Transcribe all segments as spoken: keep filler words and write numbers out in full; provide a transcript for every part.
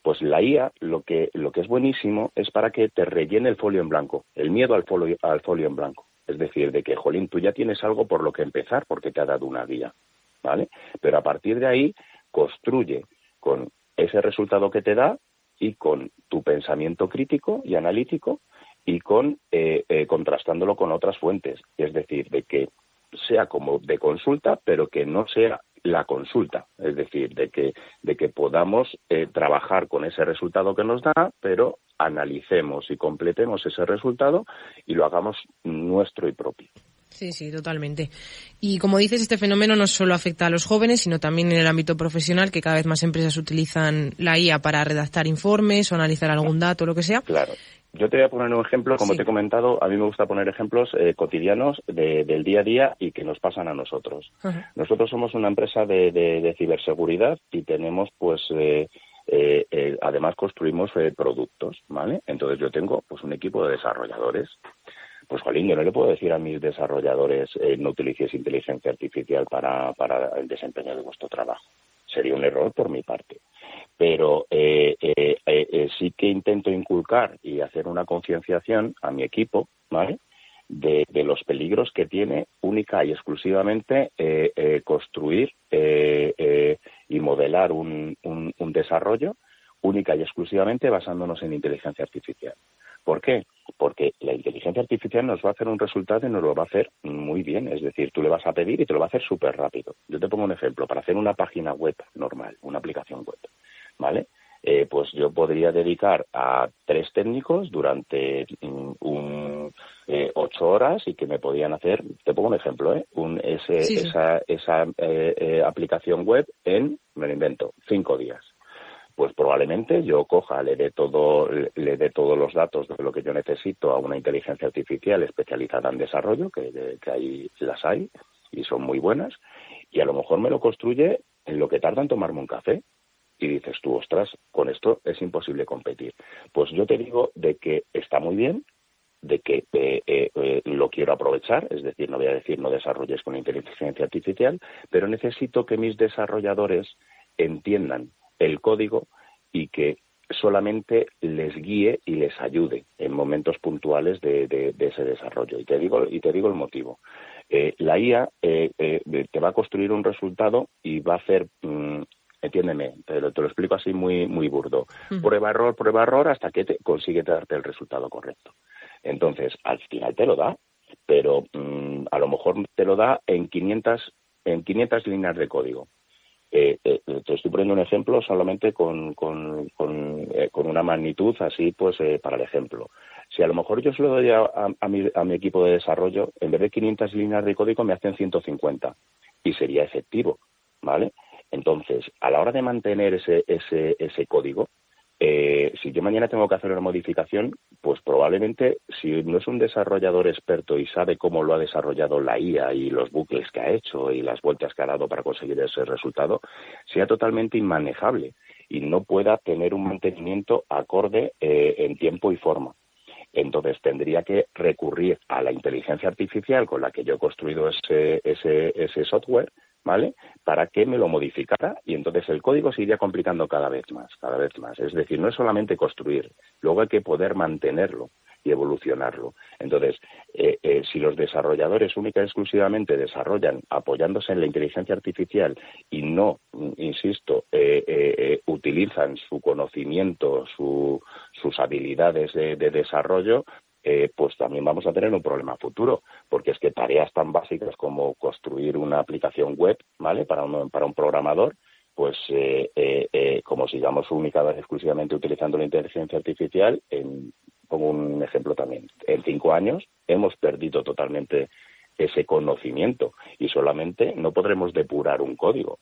Pues la I A lo que lo que es buenísimo es para que te rellene el folio en blanco, el miedo al folio, al folio en blanco. Es decir, de que, jolín, tú ya tienes algo por lo que empezar porque te ha dado una guía, ¿vale? Pero a partir de ahí construye con ese resultado que te da y con tu pensamiento crítico y analítico y con eh, eh, contrastándolo con otras fuentes. Es decir, de que sea como de consulta, pero que no sea la consulta, es decir, de que de que podamos eh, trabajar con ese resultado que nos da, pero analicemos y completemos ese resultado y lo hagamos nuestro y propio. Sí, sí, totalmente. Y como dices, este fenómeno no solo afecta a los jóvenes, sino también en el ámbito profesional, que cada vez más empresas utilizan la I A para redactar informes o analizar algún dato, lo que sea. Claro. Yo te voy a poner un ejemplo, como sí. te he comentado, a mí me gusta poner ejemplos eh, cotidianos de, del día a día y que nos pasan a nosotros. Uh-huh. Nosotros somos una empresa de, de, de ciberseguridad y tenemos, pues, eh, eh, eh, además construimos eh, productos, ¿vale? Entonces yo tengo, pues, un equipo de desarrolladores. Pues, jolín, yo no le puedo decir a mis desarrolladores eh, no utilicéis inteligencia artificial para, para el desempeño de vuestro trabajo. Sería un error por mi parte. Pero eh, eh, eh, sí que intento inculcar y hacer una concienciación a mi equipo, ¿vale?, de, de los peligros que tiene única y exclusivamente eh, eh, construir eh, eh, y modelar un, un, un desarrollo única y exclusivamente basándonos en inteligencia artificial. ¿Por qué? Porque la inteligencia artificial nos va a hacer un resultado y nos lo va a hacer muy bien. Es decir, tú le vas a pedir y te lo va a hacer súper rápido. Yo te pongo un ejemplo. Para hacer una página web normal, una aplicación web, ¿vale? Eh, pues yo podría dedicar a tres técnicos durante un, un eh, ocho horas y que me podían hacer, te pongo un ejemplo, ¿eh? Un, ese, sí, sí. esa, esa eh, eh, aplicación web en, me lo invento, cinco días. Pues probablemente yo coja, le dé todo, le dé todos los datos de lo que yo necesito a una inteligencia artificial especializada en desarrollo, que, que ahí las hay y son muy buenas, y a lo mejor me lo construye en lo que tarda en tomarme un café. Y dices tú, ostras, con esto es imposible competir. Pues yo te digo de que está muy bien, de que eh, eh, eh, lo quiero aprovechar, es decir, no voy a decir no desarrolles con inteligencia artificial, pero necesito que mis desarrolladores entiendan el código y que solamente les guíe y les ayude en momentos puntuales de, de, de ese desarrollo. Y te digo, y te digo el motivo. Eh, la I A eh, eh, te va a construir un resultado y va a hacer... Mmm, entiéndeme, te lo, te lo explico así muy muy burdo. Uh-huh. Prueba error, prueba error hasta que te consigue darte el resultado correcto. Entonces, al final te lo da, pero mmm, a lo mejor te lo da en quinientas en quinientas líneas de código. Eh, eh, te estoy poniendo un ejemplo solamente con con con, eh, con una magnitud así, pues eh, para el ejemplo. Si a lo mejor yo se lo doy a, a, a, mi, a mi equipo de desarrollo, en vez de quinientas líneas de código me hacen ciento cincuenta y sería efectivo, ¿vale? Entonces, a la hora de mantener ese ese ese código, eh, si yo mañana tengo que hacer una modificación, pues probablemente, si no es un desarrollador experto y sabe cómo lo ha desarrollado la I A y los bucles que ha hecho y las vueltas que ha dado para conseguir ese resultado, sea totalmente inmanejable y no pueda tener un mantenimiento acorde eh, en tiempo y forma. Entonces tendría que recurrir a la inteligencia artificial con la que yo he construido ese ese ese software, ¿vale?, para que me lo modificara y entonces el código se iría complicando cada vez más, cada vez más. Es decir, no es solamente construir, luego hay que poder mantenerlo y evolucionarlo. Entonces, eh, eh, si los desarrolladores única y exclusivamente desarrollan apoyándose en la inteligencia artificial y no, insisto, eh, eh, eh, utilizan su conocimiento, su, sus habilidades de, de desarrollo, Eh, pues también vamos a tener un problema futuro, porque es que tareas tan básicas como construir una aplicación web, ¿vale?, para un, para un programador, pues eh, eh, eh, como sigamos única y exclusivamente utilizando la inteligencia artificial, en, pongo un ejemplo también, en cinco años hemos perdido totalmente ese conocimiento y solamente no podremos depurar un código.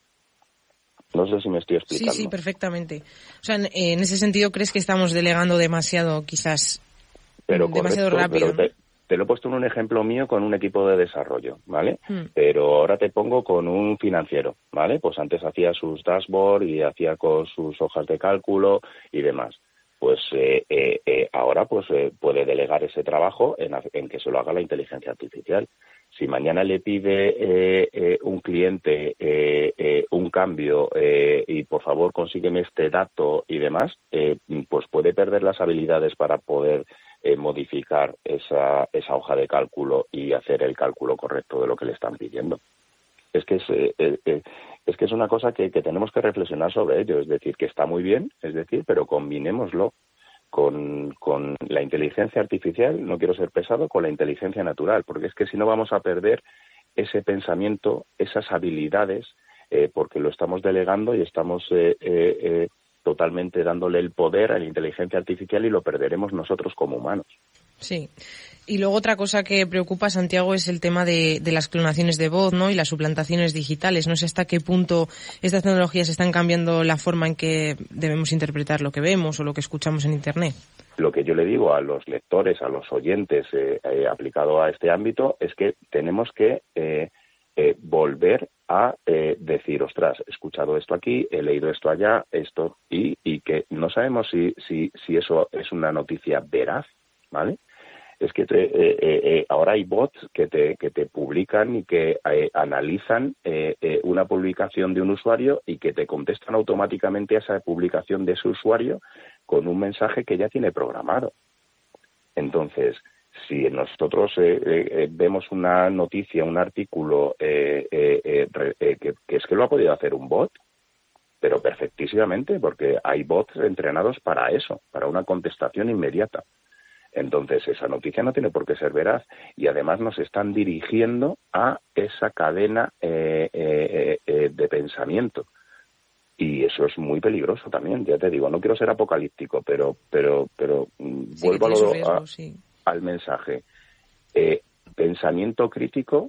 No sé si me estoy explicando. Sí, sí, perfectamente. O sea, en, en ese sentido, ¿crees que estamos delegando demasiado, quizás... Pero demasiado correcto, rápido, pero te, te lo he puesto en un ejemplo mío con un equipo de desarrollo, ¿vale? Mm. Pero ahora te pongo con un financiero, ¿vale? Pues antes hacía sus dashboards y hacía con sus hojas de cálculo y demás. Pues eh, eh, eh, ahora pues eh, puede delegar ese trabajo en, en que se lo haga la inteligencia artificial. Si mañana le pide eh, eh, un cliente eh, eh, un cambio eh, y por favor consígueme este dato y demás, eh, pues puede perder las habilidades para poder eh, modificar esa, esa hoja de cálculo y hacer el cálculo correcto de lo que le están pidiendo. Es que es, eh, eh, es que es una cosa que, que tenemos que reflexionar sobre ello, es decir, que está muy bien, es decir, pero combinémoslo Con, con la inteligencia artificial, no quiero ser pesado, con la inteligencia natural, porque es que si no vamos a perder ese pensamiento, esas habilidades, eh, porque lo estamos delegando y estamos eh, eh, eh, totalmente dándole el poder a la inteligencia artificial y lo perderemos nosotros como humanos. Sí. Y luego otra cosa que preocupa, Santiago, es el tema de, de las clonaciones de voz, ¿no? Y las suplantaciones digitales. No sé hasta qué punto estas tecnologías están cambiando la forma en que debemos interpretar lo que vemos o lo que escuchamos en Internet. Lo que yo le digo a los lectores, a los oyentes, eh, eh, aplicado a este ámbito, es que tenemos que eh, eh, volver a eh, decir, ostras, he escuchado esto aquí, he leído esto allá, esto, y, y que no sabemos si, si, si eso es una noticia veraz, ¿vale? Es que te, eh, eh, ahora hay bots que te, que te publican y que eh, analizan eh, eh, una publicación de un usuario y que te contestan automáticamente a esa publicación de ese usuario con un mensaje que ya tiene programado. Entonces, si nosotros eh, eh, vemos una noticia, un artículo eh, eh, eh, eh, que, que es que lo ha podido hacer un bot, pero perfectísimamente, porque hay bots entrenados para eso, para una contestación inmediata. Entonces, esa noticia no tiene por qué ser veraz y además nos están dirigiendo a esa cadena eh, eh, eh, de pensamiento. Y eso es muy peligroso también, ya te digo, no quiero ser apocalíptico, pero pero pero sí, vuelvo a lo, riesgo, a, sí. al mensaje. Eh, pensamiento crítico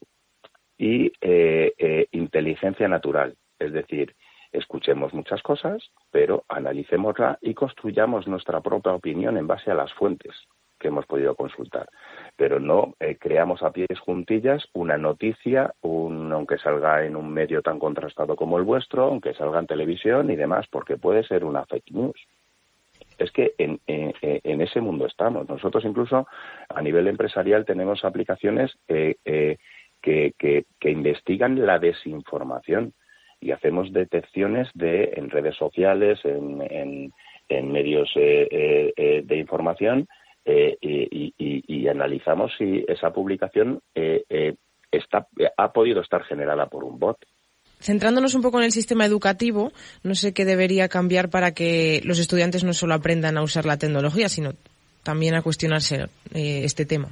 y eh, eh, inteligencia natural, es decir, escuchemos muchas cosas, pero analicémosla y construyamos nuestra propia opinión en base a las fuentes que hemos podido consultar. Pero no eh, creamos a pies juntillas una noticia, un, aunque salga en un medio tan contrastado como el vuestro, aunque salga en televisión y demás, porque puede ser una fake news. Es que en, en, en ese mundo estamos. Nosotros incluso a nivel empresarial tenemos aplicaciones eh, eh, que, que, que investigan la desinformación. Y hacemos detecciones de en redes sociales, en, en, en medios eh, eh, de información eh, y, y, y analizamos si esa publicación eh, eh, está, ha podido estar generada por un bot. Centrándonos un poco en el sistema educativo, no sé qué debería cambiar para que los estudiantes no solo aprendan a usar la tecnología, sino también a cuestionarse eh, este tema.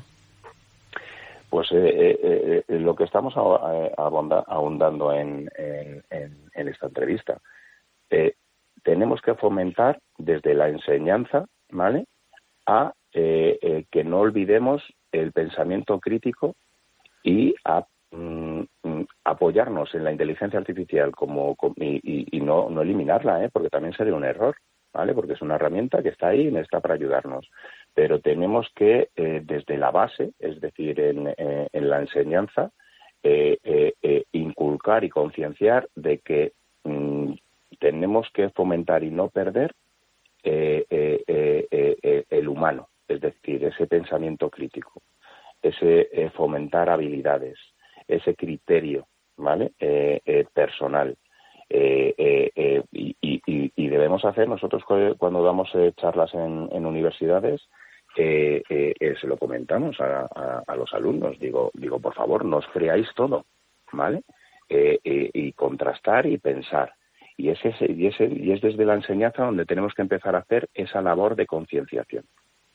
Pues eh, eh, eh, lo que estamos ahondando en, en, en, en esta entrevista, eh, tenemos que fomentar desde la enseñanza, ¿vale?, a eh, eh, que no olvidemos el pensamiento crítico y a mm, apoyarnos en la inteligencia artificial como, como y, y, y no, no eliminarla, ¿eh?, porque también sería un error, ¿vale?, porque es una herramienta que está ahí y está para ayudarnos. Pero tenemos que, eh, desde la base, es decir, en, eh, en la enseñanza, eh, eh, eh, inculcar y concienciar de que mm, tenemos que fomentar y no perder eh, eh, eh, eh, el humano, es decir, ese pensamiento crítico, ese eh, fomentar habilidades, ese criterio, ¿vale?, eh, eh, personal. Eh, eh, eh, y, y, y debemos hacer, nosotros cuando damos eh, charlas en, en universidades, eh, eh, eh, se lo comentamos a, a, a los alumnos, digo, digo, por favor, no os creáis todo, ¿vale? Eh, eh, y contrastar y pensar. Y, ese, y, ese, y es desde la enseñanza donde tenemos que empezar a hacer esa labor de concienciación.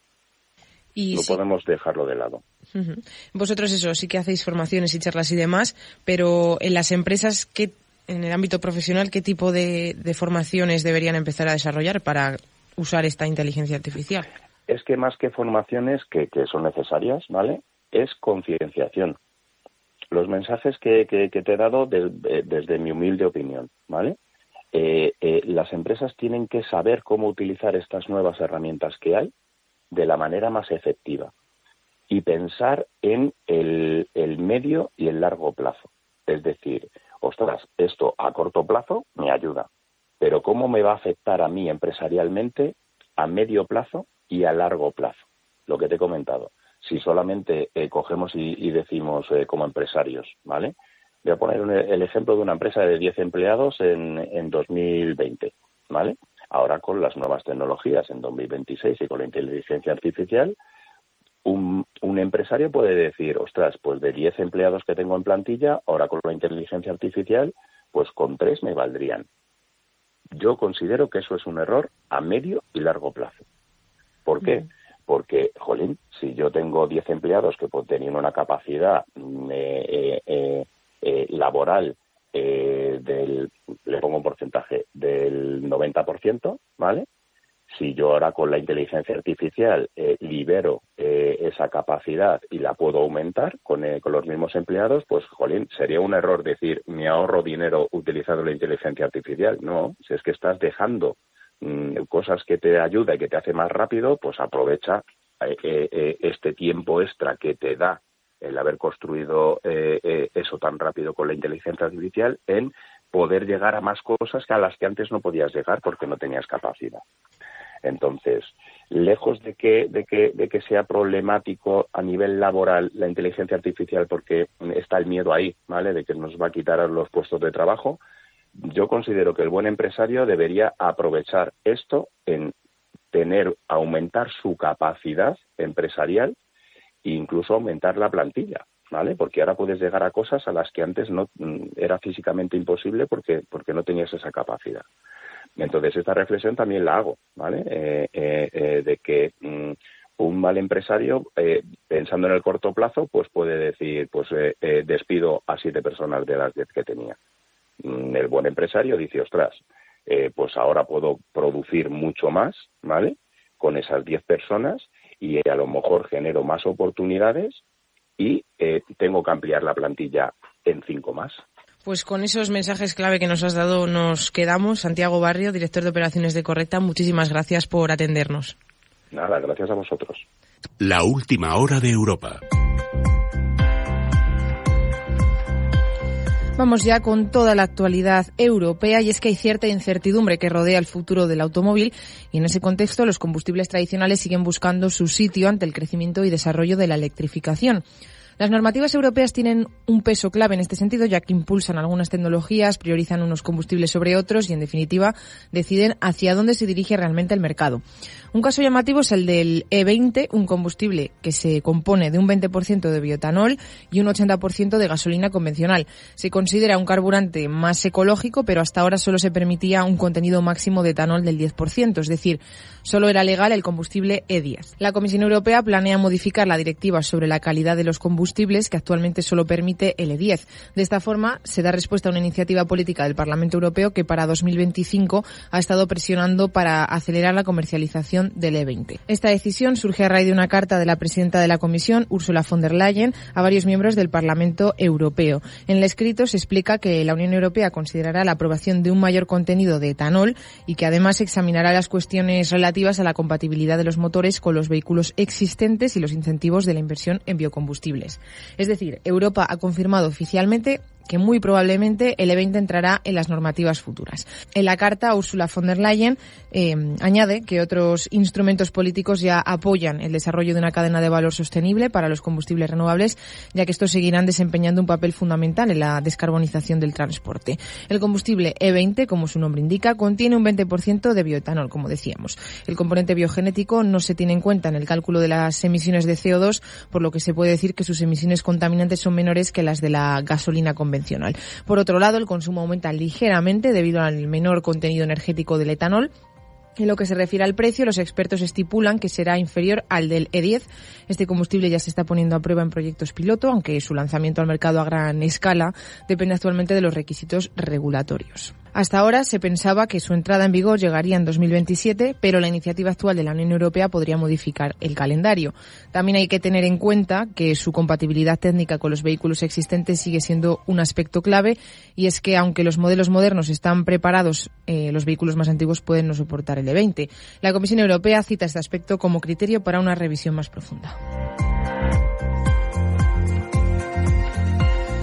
Y no sí. podemos dejarlo de lado. Uh-huh. Vosotros eso, sí que hacéis formaciones y charlas y demás, pero en las empresas, ¿qué, en el ámbito profesional, qué tipo de, de formaciones deberían empezar a desarrollar para usar esta inteligencia artificial? Es que más que formaciones que, que son necesarias, ¿vale?, es concienciación. Los mensajes que, que, que te he dado de, de, desde mi humilde opinión, ¿vale? Eh, eh, las empresas tienen que saber cómo utilizar estas nuevas herramientas que hay de la manera más efectiva y pensar en el, el medio y el largo plazo. Es decir, ostras, esto a corto plazo me ayuda, pero ¿cómo me va a afectar a mí empresarialmente a medio plazo y a largo plazo? Lo que te he comentado. si solamente eh, cogemos y, y decimos eh, como empresarios, ¿vale? Voy a poner un, el ejemplo de una empresa de diez empleados en, en dos mil veinte, ¿vale? Ahora con las nuevas tecnologías en dos mil veintiséis y con la inteligencia artificial, un, un empresario puede decir, ostras, pues de diez empleados que tengo en plantilla, ahora con la inteligencia artificial, pues con tres me valdrían. Yo considero que eso es un error a medio y largo plazo. ¿Por qué? Mm. Porque, jolín, si yo tengo diez empleados que pues, tenían una capacidad eh, eh, eh, laboral eh, del, le pongo un porcentaje, del noventa por ciento, ¿vale? Si yo ahora con la inteligencia artificial eh, libero eh, esa capacidad y la puedo aumentar con, eh, con los mismos empleados, pues, jolín, sería un error decir, me ahorro dinero utilizando la inteligencia artificial. No, si es que estás dejando mmm, cosas que te ayuda y que te hace más rápido, pues aprovecha eh, eh, este tiempo extra que te da el haber construido eh, eh, eso tan rápido con la inteligencia artificial en poder llegar a más cosas que a las que antes no podías llegar porque no tenías capacidad. Entonces, lejos de que, de que, de que sea problemático a nivel laboral la inteligencia artificial porque está el miedo ahí, ¿vale?, de que nos va a quitar los puestos de trabajo, yo considero que el buen empresario debería aprovechar esto en tener, aumentar su capacidad empresarial e incluso aumentar la plantilla, ¿vale? Porque ahora puedes llegar a cosas a las que antes no era físicamente imposible porque, porque no tenías esa capacidad. Entonces, esta reflexión también la hago, ¿vale? Eh, eh, eh, de que mm, un mal empresario, eh, pensando en el corto plazo, pues puede decir, pues eh, eh, despido a siete personas de las diez que tenía. Mm, el buen empresario dice, ostras, eh, pues ahora puedo producir mucho más, ¿vale?, con esas diez personas y eh, a lo mejor genero más oportunidades y eh, tengo que ampliar la plantilla en cinco más. Pues con esos mensajes clave que nos has dado nos quedamos. Santiago Barrio, director de operaciones de Correcta, muchísimas gracias por atendernos. Nada, gracias a vosotros. La última hora de Europa. Vamos ya con toda la actualidad europea, y es que hay cierta incertidumbre que rodea el futuro del automóvil, y en ese contexto los combustibles tradicionales siguen buscando su sitio ante el crecimiento y desarrollo de la electrificación. Las normativas europeas tienen un peso clave en este sentido, ya que impulsan algunas tecnologías, priorizan unos combustibles sobre otros y, en definitiva, deciden hacia dónde se dirige realmente el mercado. Un caso llamativo es el del E veinte, un combustible que se compone de un veinte por ciento de bioetanol y un ochenta por ciento de gasolina convencional. Se considera un carburante más ecológico, pero hasta ahora solo se permitía un contenido máximo de etanol del diez por ciento, es decir, solo era legal el combustible E diez. La Comisión Europea planea modificar la directiva sobre la calidad de los combustibles, que actualmente solo permite el E diez. De esta forma, se da respuesta a una iniciativa política del Parlamento Europeo que para dos mil veinticinco ha estado presionando para acelerar la comercialización del E veinte. Esta decisión surge a raíz de una carta de la presidenta de la Comisión, Ursula von der Leyen, a varios miembros del Parlamento Europeo. En el escrito se explica que la Unión Europea considerará la aprobación de un mayor contenido de etanol y que además examinará las cuestiones relativas a la compatibilidad de los motores con los vehículos existentes y los incentivos de la inversión en biocombustibles. Es decir, Europa ha confirmado oficialmente que muy probablemente el E veinte entrará en las normativas futuras. En la carta, Ursula von der Leyen eh, añade que otros instrumentos políticos ya apoyan el desarrollo de una cadena de valor sostenible para los combustibles renovables, ya que estos seguirán desempeñando un papel fundamental en la descarbonización del transporte. El combustible E veinte, como su nombre indica, contiene un veinte por ciento de bioetanol, como decíamos. El componente biogenético no se tiene en cuenta en el cálculo de las emisiones de C O dos, por lo que se puede decir que sus emisiones contaminantes son menores que las de la gasolina convencional. Por otro lado, el consumo aumenta ligeramente debido al menor contenido energético del etanol. En lo que se refiere al precio, los expertos estipulan que será inferior al del E diez. Este combustible ya se está poniendo a prueba en proyectos piloto, aunque su lanzamiento al mercado a gran escala depende actualmente de los requisitos regulatorios. Hasta ahora se pensaba que su entrada en vigor llegaría en dos mil veintisiete, pero la iniciativa actual de la Unión Europea podría modificar el calendario. También hay que tener en cuenta que su compatibilidad técnica con los vehículos existentes sigue siendo un aspecto clave, y es que aunque los modelos modernos están preparados, eh, los vehículos más antiguos pueden no soportar el E veinte. La Comisión Europea cita este aspecto como criterio para una revisión más profunda.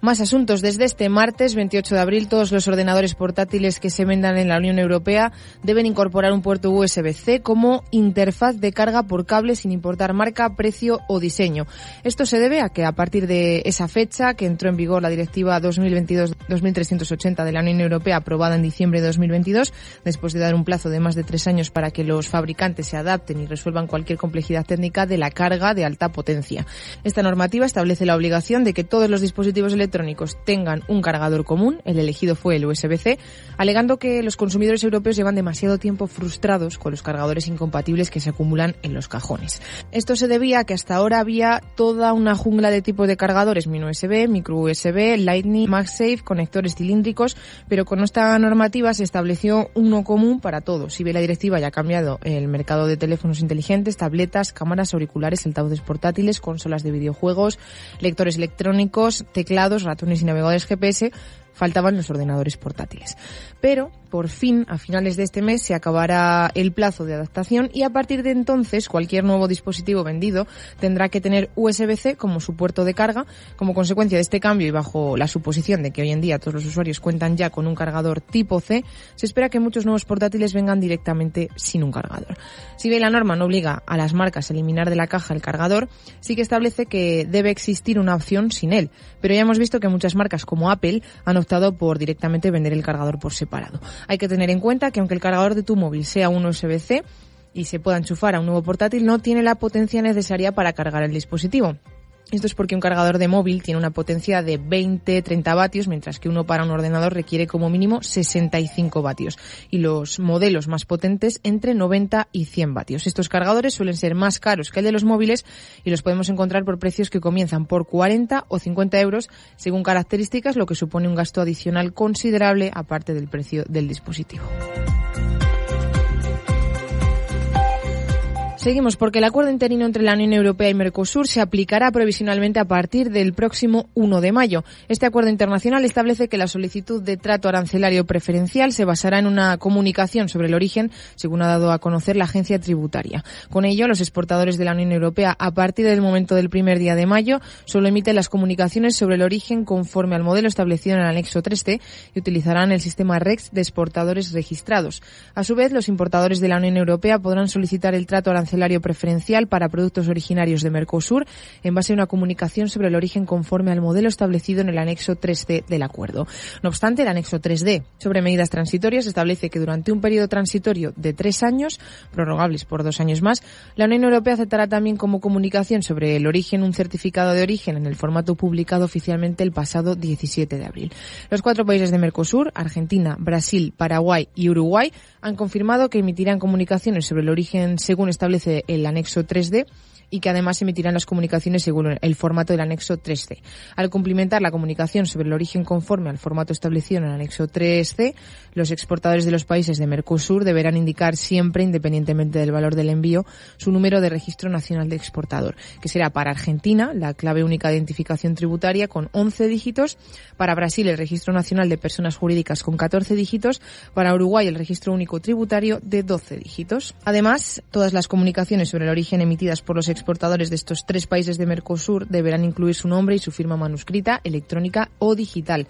Más asuntos. Desde este martes veintiocho de abril, todos los ordenadores portátiles que se vendan en la Unión Europea deben incorporar un puerto U S B C como interfaz de carga por cable sin importar marca, precio o diseño. Esto se debe a que a partir de esa fecha, que entró en vigor la Directiva dos mil veintidós dos mil trescientos ochenta de la Unión Europea, aprobada en diciembre de dos mil veintidós, después de dar un plazo de más de tres años para que los fabricantes se adapten y resuelvan cualquier complejidad técnica de la carga de alta potencia. Esta normativa establece la obligación de que todos los dispositivos electrónicos tengan un cargador común. El elegido fue el U S B C, alegando que los consumidores europeos llevan demasiado tiempo frustrados con los cargadores incompatibles que se acumulan en los cajones. Esto se debía a que hasta ahora había toda una jungla de tipos de cargadores: mini U S B, micro U S B, Lightning, MagSafe, conectores cilíndricos, pero con esta normativa se estableció uno común para todos. Si bien la directiva ya ha cambiado el mercado de teléfonos inteligentes, tabletas, cámaras, auriculares, altavoces portátiles, consolas de videojuegos, lectores electrónicos, teclados, ratones y navegadores G P S, faltaban los ordenadores portátiles. Pero, por fin, a finales de este mes se acabará el plazo de adaptación y a partir de entonces cualquier nuevo dispositivo vendido tendrá que tener U S B C como su puerto de carga. Como consecuencia de este cambio y bajo la suposición de que hoy en día todos los usuarios cuentan ya con un cargador tipo C, se espera que muchos nuevos portátiles vengan directamente sin un cargador. Si bien la norma no obliga a las marcas a eliminar de la caja el cargador, sí que establece que debe existir una opción sin él. Pero ya hemos visto que muchas marcas como Apple han optado por directamente vender el cargador por separado. Hay que tener en cuenta que aunque el cargador de tu móvil sea un U S B C y se pueda enchufar a un nuevo portátil, no tiene la potencia necesaria para cargar el dispositivo. Esto es porque un cargador de móvil tiene una potencia de veinte a treinta vatios, mientras que uno para un ordenador requiere como mínimo sesenta y cinco vatios. Y los modelos más potentes entre noventa y cien vatios. Estos cargadores suelen ser más caros que el de los móviles y los podemos encontrar por precios que comienzan por cuarenta o cincuenta euros según características, lo que supone un gasto adicional considerable aparte del precio del dispositivo. Seguimos porque el acuerdo interino entre la Unión Europea y Mercosur se aplicará provisionalmente a partir del próximo uno de mayo. Este acuerdo internacional establece que la solicitud de trato arancelario preferencial se basará en una comunicación sobre el origen, según ha dado a conocer la agencia tributaria. Con ello, los exportadores de la Unión Europea, a partir del momento del primer día de mayo, solo emiten las comunicaciones sobre el origen conforme al modelo establecido en el anexo tres C y utilizarán el sistema REX de exportadores registrados. A su vez, los importadores de la Unión Europea podrán solicitar el trato arancelario preferencial para productos originarios de Mercosur en base a una comunicación sobre el origen conforme al modelo establecido en el anexo tres C del acuerdo. No obstante, el anexo tres D sobre medidas transitorias establece que durante un periodo transitorio de tres años, prorrogables por dos años más, la Unión Europea aceptará también como comunicación sobre el origen un certificado de origen en el formato publicado oficialmente el pasado diecisiete de abril. Los cuatro países de Mercosur, Argentina, Brasil, Paraguay y Uruguay, han confirmado que emitirán comunicaciones sobre el origen según establece el anexo tres D y que además emitirán las comunicaciones según el formato del anexo tres C. Al cumplimentar la comunicación sobre el origen conforme al formato establecido en el anexo tres C, los exportadores de los países de Mercosur deberán indicar siempre, independientemente del valor del envío, su número de registro nacional de exportador, que será para Argentina la clave única de identificación tributaria con once dígitos, para Brasil el registro nacional de personas jurídicas con catorce dígitos, para Uruguay el registro único tributario de doce dígitos. Además, todas las comunicaciones sobre el origen emitidas por los exportadores de estos tres países de Mercosur deberán incluir su nombre y su firma manuscrita, electrónica o digital.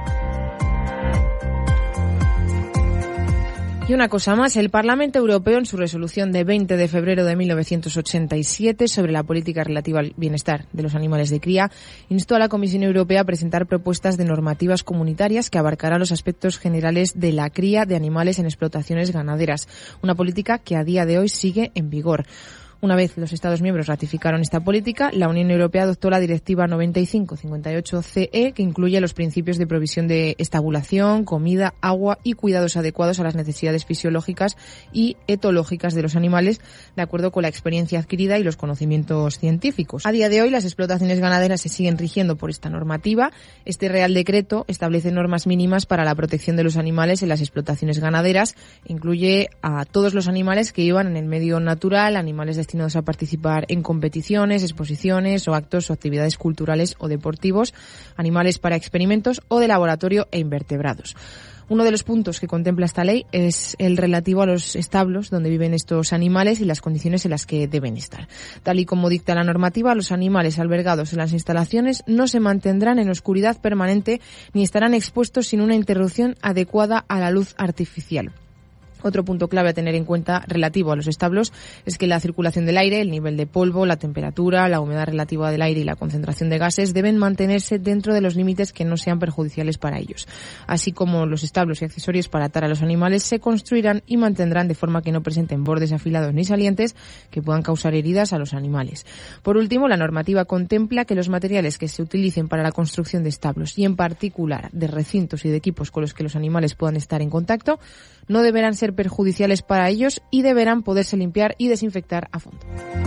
Y una cosa más, el Parlamento Europeo, en su resolución de veinte de febrero de mil novecientos ochenta y siete sobre la política relativa al bienestar de los animales de cría, instó a la Comisión Europea a presentar propuestas de normativas comunitarias que abarcarán los aspectos generales de la cría de animales en explotaciones ganaderas, una política que a día de hoy sigue en vigor. Una vez los Estados miembros ratificaron esta política, la Unión Europea adoptó la Directiva noventa y cinco cincuenta y ocho C E, que incluye los principios de provisión de estabulación, comida, agua y cuidados adecuados a las necesidades fisiológicas y etológicas de los animales, de acuerdo con la experiencia adquirida y los conocimientos científicos. A día de hoy, las explotaciones ganaderas se siguen rigiendo por esta normativa. Este Real Decreto establece normas mínimas para la protección de los animales en las explotaciones ganaderas. Incluye a todos los animales que vivan en el medio natural, animales destinados destinados a participar en competiciones, exposiciones o actos o actividades culturales o deportivos, animales para experimentos o de laboratorio e invertebrados. Uno de los puntos que contempla esta ley es el relativo a los establos donde viven estos animales y las condiciones en las que deben estar. Tal y como dicta la normativa, los animales albergados en las instalaciones no se mantendrán en oscuridad permanente ni estarán expuestos sin una interrupción adecuada a la luz artificial. Otro punto clave a tener en cuenta relativo a los establos es que la circulación del aire, el nivel de polvo, la temperatura, la humedad relativa del aire y la concentración de gases deben mantenerse dentro de los límites que no sean perjudiciales para ellos. Así como los establos y accesorios para atar a los animales se construirán y mantendrán de forma que no presenten bordes afilados ni salientes que puedan causar heridas a los animales. Por último, la normativa contempla que los materiales que se utilicen para la construcción de establos y en particular de recintos y de equipos con los que los animales puedan estar en contacto no deberán ser perjudiciales para ellos y deberán poderse limpiar y desinfectar a fondo.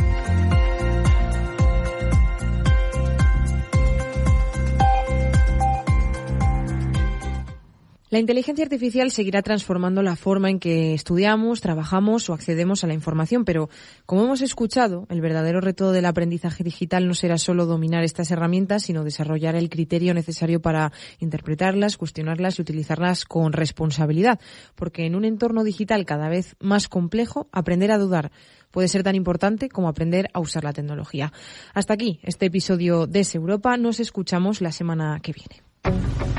La inteligencia artificial seguirá transformando la forma en que estudiamos, trabajamos o accedemos a la información, pero como hemos escuchado, el verdadero reto del aprendizaje digital no será solo dominar estas herramientas, sino desarrollar el criterio necesario para interpretarlas, cuestionarlas y utilizarlas con responsabilidad, porque en un entorno digital cada vez más complejo, aprender a dudar puede ser tan importante como aprender a usar la tecnología. Hasta aquí este episodio de Es Europa. Nos escuchamos la semana que viene.